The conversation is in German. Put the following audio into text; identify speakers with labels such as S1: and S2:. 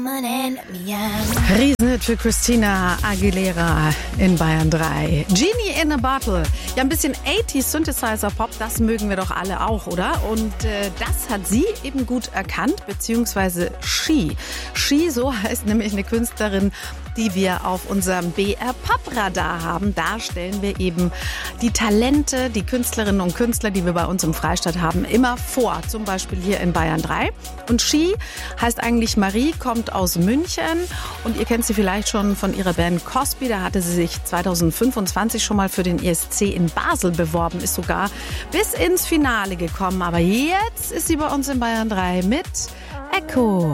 S1: Riesenhit für Christina Aguilera in Bayern 3. Genie in a Bottle. Ja, ein bisschen 80s Synthesizer-Pop, das mögen wir doch alle auch, oder? Und das hat sie eben gut erkannt, beziehungsweise She. She, so heißt nämlich eine Künstlerin, die wir auf unserem BR-Pop-Radar haben. Da stellen wir eben die Talente, die Künstlerinnen und Künstler, die wir bei uns im Freistaat haben, immer vor. Zum Beispiel hier in Bayern 3. Und She heißt eigentlich Marie, kommt aus München. Und ihr kennt sie vielleicht schon von ihrer Band Cosby. Da hatte sie sich 2025 schon mal für den ESC in Basel beworben. Ist sogar bis ins Finale gekommen. Aber jetzt ist sie bei uns in Bayern 3 mit Echo.